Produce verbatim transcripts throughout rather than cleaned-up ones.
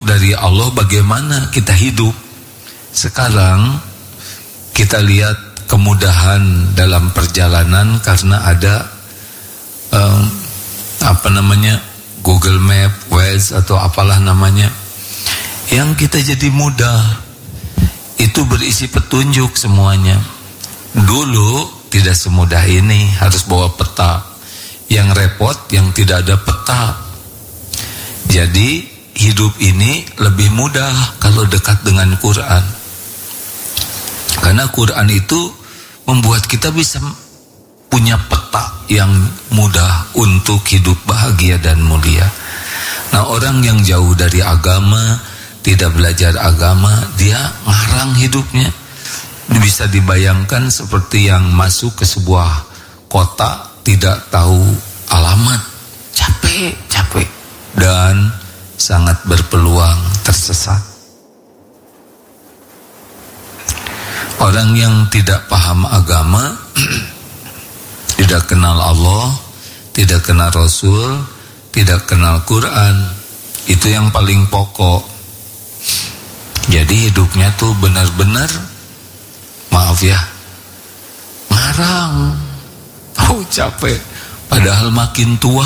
dari Allah bagaimana kita hidup. Sekarang kita lihat kemudahan dalam perjalanan karena ada um, apa namanya Google Map, Waze atau apalah namanya, yang kita jadi mudah. Itu berisi petunjuk semuanya. Dulu tidak semudah ini, harus bawa peta. Yang repot yang tidak ada peta. Jadi hidup ini lebih mudah kalau dekat dengan Quran. Karena Quran itu membuat kita bisa punya peta yang mudah untuk hidup bahagia dan mulia. Nah, orang yang jauh dari agama, tidak belajar agama, dia ngarang hidupnya. Bisa dibayangkan seperti yang masuk ke sebuah kota tidak tahu alamat, capek, capek dan sangat berpeluang tersesat. Orang yang tidak paham agama, tidak kenal Allah, tidak kenal Rasul, tidak kenal Quran, itu yang paling pokok. Jadi hidupnya tuh benar-benar, maaf ya, ngarang. Oh, capek. Padahal makin tua.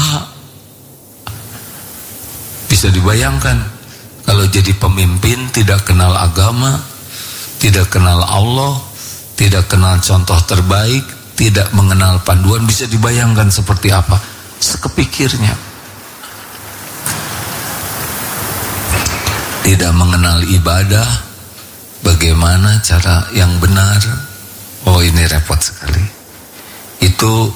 Bisa dibayangkan kalau jadi pemimpin tidak kenal agama, tidak kenal Allah, tidak kenal contoh terbaik, tidak mengenal panduan, bisa dibayangkan seperti apa sekepikirnya. Tidak mengenal ibadah, bagaimana cara yang benar. Oh, ini repot sekali. Itu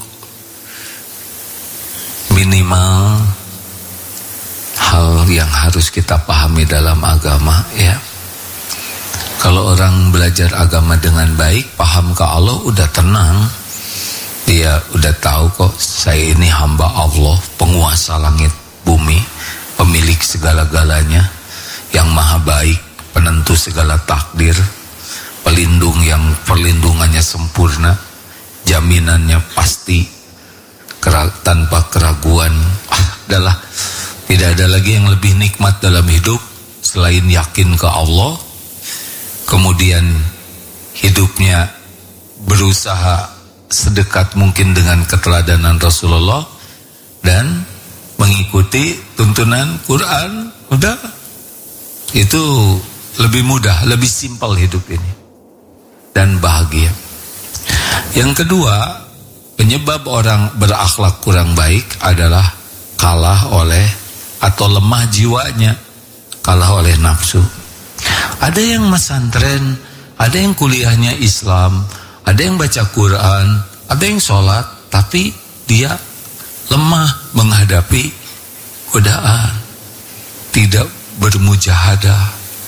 minimal hal yang harus kita pahami dalam agama, ya. Kalau orang belajar agama dengan baik, paham ke Allah, udah tenang. Dia udah tahu kok, saya ini hamba Allah, penguasa langit bumi, pemilik segala-galanya, yang maha baik, penentu segala takdir, pelindung yang perlindungannya sempurna, jaminannya pasti, tanpa keraguan. Ah, adalah tidak ada lagi yang lebih nikmat dalam hidup selain yakin ke Allah, kemudian hidupnya berusaha sedekat mungkin dengan keteladanan Rasulullah dan mengikuti tuntunan Quran. Udah, itu lebih mudah, lebih simpel hidup ini dan bahagia. Yang kedua, penyebab orang berakhlak kurang baik adalah kalah oleh atau lemah jiwanya, kalah oleh nafsu. Ada yang mesantren, ada yang kuliahnya Islam, ada yang baca Quran, ada yang sholat, tapi dia lemah menghadapi godaan, tidak bermujahadah.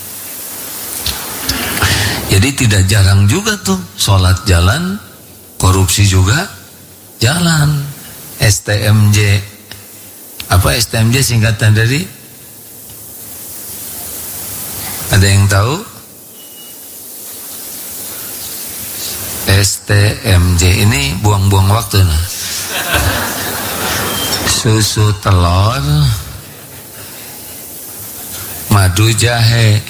Jadi tidak jarang juga tuh sholat jalan, korupsi juga jalan. S T M J, apa S T M J singkatan dari? Ada yang tahu? S T M J ini buang-buang waktu nah. Susu telur, madu jahe.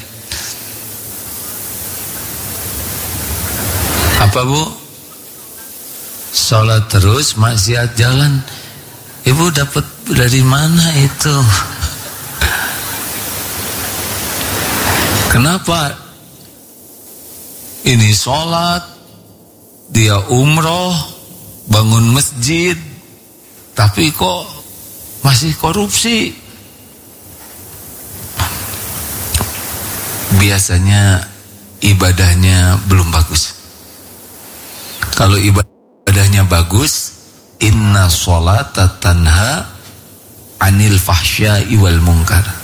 Apa bu? Sholat terus, maksiat jalan. Ibu dapat dari mana itu? Kenapa? Ini sholat, dia umroh, bangun masjid, tapi kok masih korupsi? Biasanya ibadahnya belum bagus. Kalau ibadahnya bagus, inna sholata tanha anil fahsya'i wal munkar.